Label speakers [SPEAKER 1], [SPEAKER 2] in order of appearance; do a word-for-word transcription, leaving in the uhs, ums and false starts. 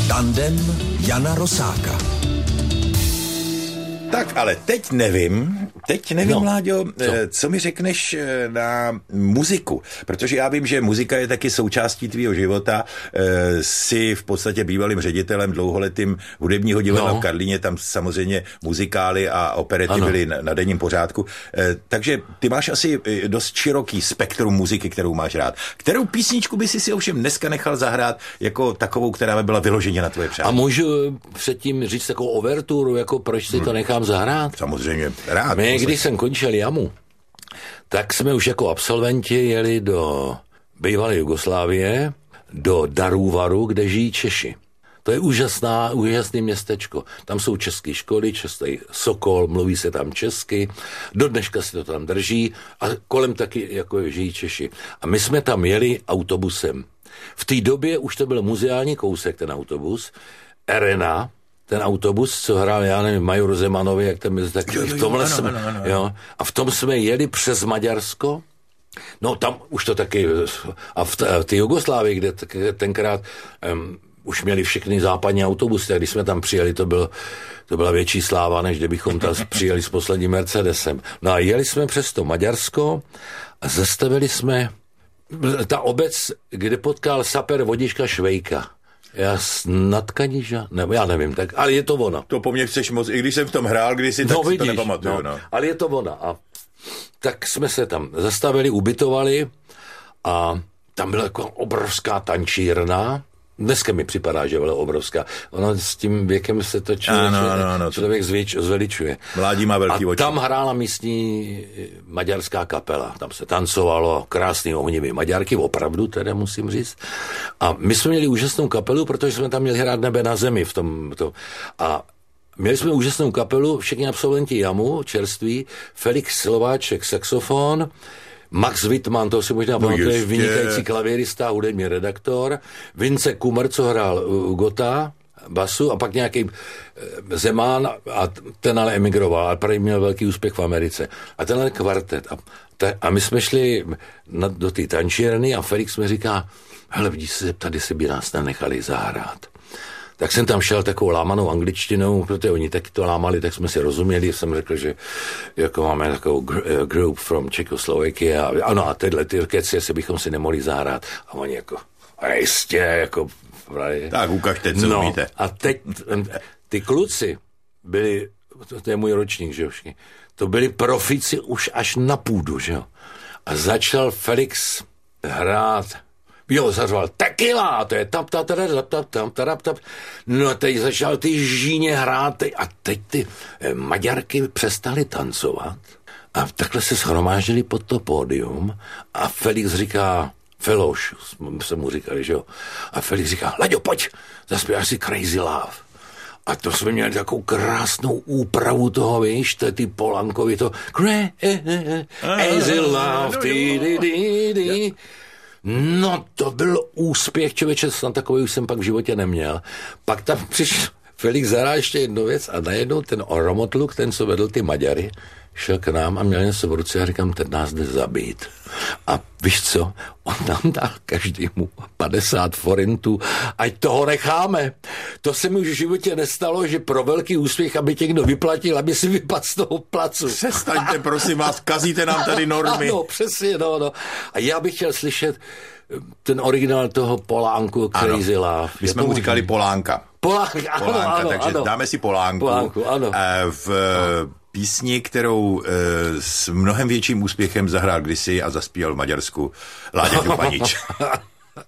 [SPEAKER 1] Tandem Jana Rosáka. Tak, ale teď nevím, teď nevím, no, Láďo, co? co mi řekneš na muziku, protože já vím, že muzika je taky součástí tvýho života, jsi v podstatě bývalým ředitelem dlouholetým hudebního divadla no. v Karlíně, tam samozřejmě muzikály a operety ano. byly na, na denním pořádku, takže ty máš asi dost široký spektrum muziky, kterou máš rád. Kterou písničku by si si ovšem dneska nechal zahrát jako takovou, která by byla vyloženě na tvoje přání?
[SPEAKER 2] A můžu předtím říct takovou overturu, jako proč si hmm. to nechám zahrát?
[SPEAKER 1] Samozřejmě, rád.
[SPEAKER 2] My, když jsem končil jamu, tak jsme už jako absolventi jeli do bývalé Jugoslávie, do Darúvaru, kde žijí Češi. To je úžasná, úžasné městečko. Tam jsou české školy, český Sokol, mluví se tam česky, do dneška se to tam drží a kolem taky jako žijí Češi. A my jsme tam jeli autobusem. V té době už to byl muzeální kousek, ten autobus, Arena, ten autobus, co hrál, já nevím, Major Zemanovi, jak tam je, tak
[SPEAKER 1] jo,
[SPEAKER 2] v tomhle
[SPEAKER 1] ano,
[SPEAKER 2] jsme,
[SPEAKER 1] ano, ano.
[SPEAKER 2] jo, a v tom jsme jeli přes Maďarsko, no tam už to taky, a v té Jugoslávii, kde tenkrát um, už měli všechny západní autobusy, a když jsme tam přijeli, to, bylo, to byla větší sláva, než kdybychom tam přijeli s posledním Mercedesem. No a jeli jsme přes to Maďarsko a zastavili jsme ta obec, kde potkal saper Vodička Švejka. Já snad Kaniža, nebo já nevím, tak, ale je to ona.
[SPEAKER 1] To po mně chceš moc, i když jsem v tom hrál kdysi, tak
[SPEAKER 2] no,
[SPEAKER 1] si
[SPEAKER 2] vidíš,
[SPEAKER 1] to nepamatuju.
[SPEAKER 2] No,
[SPEAKER 1] no.
[SPEAKER 2] Ale je to ona. A tak jsme se tam zastavili, ubytovali a tam byla jako obrovská tančírna. Dneska mi připadá, že byla obrovská. Ono s tím věkem se to člověk,
[SPEAKER 1] ano, ano, ano,
[SPEAKER 2] člověk zvěč, zveličuje.
[SPEAKER 1] Mládí má velký
[SPEAKER 2] a
[SPEAKER 1] oči.
[SPEAKER 2] Tam hrála místní maďarská kapela. Tam se tancovalo, krásný ohnivý Maďarky, opravdu teda musím říct. A my jsme měli úžasnou kapelu, protože jsme tam měli hrát Nebe na zemi v tom. To. A měli jsme úžasnou kapelu, všichni absolventi jamu, čerství, Felix Slováček, saxofon, Max Wittmann, to si možná pamatuješ, no vynikající klavírista, hudební redaktor, Vince Kummer, co hrál u Gota, basu, a pak nějaký Zeman, a ten ale emigroval, ale prý měl velký úspěch v Americe. A tenhle kvartet. A, te, a my jsme šli na, do té tančírny a Felix mi říká, hele, vidíš se zeptat, jestli by nás nenechali zahrát. Tak jsem tam šel takovou lámanou angličtinou, protože oni taky to lámali, tak jsme si rozuměli. Jsem řekl, že jako máme takovou gr- group from Czechoslovakia. Ano, a tyhle ty keci, jestli bychom si nemohli zahrát. A oni jako, a jistě, jako... Právě.
[SPEAKER 1] Tak ukažte, co
[SPEAKER 2] no,
[SPEAKER 1] umíte.
[SPEAKER 2] A teď ty kluci byli, to, to je můj ročník, že jo, to byli profici už až na půdu, že jo. A začal Felix hrát, jo, zařval tequila, to je tap, tap, tap, tap, tap, tap, tap. No a teď začal ty žíně hrát a teď ty Maďarky přestali tancovat a takhle se shromáždili pod to pódium a Felix říká, Feloš, jsme mu říkali, že jo. A Felix říká, Laďo, pojď, zaspíváš si Crazy Love. A to jsme měli takovou krásnou úpravu toho, víš, to je ty Polankovi, to Crazy Love, ty, ty, ty, ty. No, to byl úspěch, člověče, snad takový už jsem pak v životě neměl. Pak tam přišel Felix zahrál ještě jednu věc a najednou ten Oromotluk, ten, co vedl ty Maďary, šel k nám a měl něco v ruce a říkám, ten nás jde zabít. A víš co, on nám dal každému padesát forintů, ať toho necháme. To se mi už v životě nestalo, že pro velký úspěch, aby tě kdo vyplatil, aby si vypadl z toho placu.
[SPEAKER 1] Přestaňte, prosím vás, kazíte nám tady normy.
[SPEAKER 2] Ano, přesně, no, no. A já bych chtěl slyšet ten originál toho Polánku, Crazy Love.
[SPEAKER 1] My jsme mu říkali Polánka.
[SPEAKER 2] Polánka, ano,
[SPEAKER 1] Polánka,
[SPEAKER 2] ano,
[SPEAKER 1] takže
[SPEAKER 2] ano.
[SPEAKER 1] dáme si Polánku.
[SPEAKER 2] Polánku, ano.
[SPEAKER 1] V písni, kterou s mnohem větším úspěchem zahrál kdysi a zaspíval v Maďarsku Láďa Dupanič.